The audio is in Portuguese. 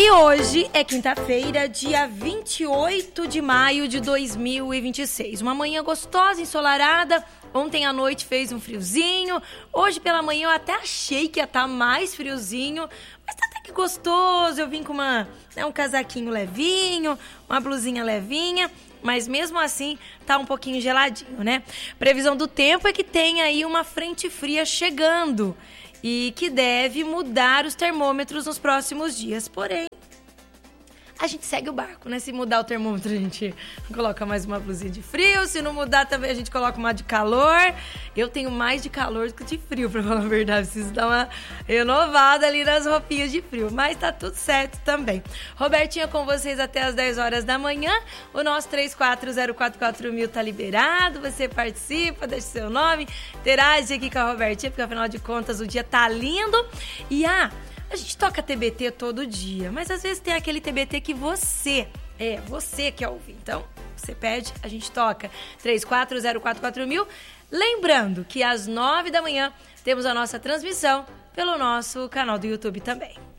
E hoje é quinta-feira, dia 28 de maio de 2026. Uma manhã gostosa, ensolarada. Ontem à noite fez um friozinho. Hoje pela manhã eu até achei que ia estar mais friozinho. Mas tá até que gostoso. Eu vim com um casaquinho levinho, uma blusinha levinha. Mas mesmo assim tá um pouquinho geladinho, né? Previsão do tempo é que tem aí uma frente fria chegando e que deve mudar os termômetros nos próximos dias. Porém, a gente segue o barco, né? Se mudar o termômetro, a gente coloca mais uma blusinha de frio. Se não mudar, também a gente coloca uma de calor. Eu tenho mais de calor do que de frio, pra falar a verdade. Preciso dar uma renovada ali nas roupinhas de frio. Mas tá tudo certo também. Robertinha com vocês até as 10 horas da manhã. O nosso 34044000 tá liberado. Você participa, deixa seu nome, interage aqui com a Robertinha, porque afinal de contas o dia tá lindo. E a gente toca TBT todo dia, mas às vezes tem aquele TBT que você quer ouvir. Então, você pede, a gente toca 34044000. Lembrando que às 9 da manhã temos a nossa transmissão pelo nosso canal do YouTube também.